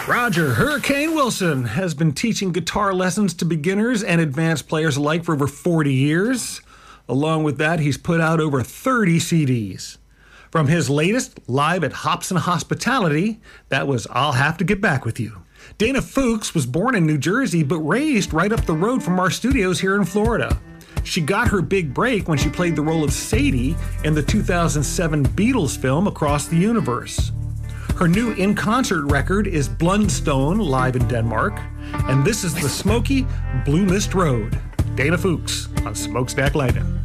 Roger Hurricane Wilson has been teaching guitar lessons to beginners and advanced players alike for over 40 years. Along with that, he's put out over 30 CDs. From his latest, live at Hobson Hospitality, that was I'll Have to Get Back With You. Dana Fuchs was born in New Jersey, but raised right up the road from our studios here in Florida. She got her big break when she played the role of Sadie in the 2007 Beatles film Across the Universe. Her new in-concert record is Blundstone, live in Denmark, and this is the smoky Blue Mist Road. Dana Fuchs on Smokestack Lighting.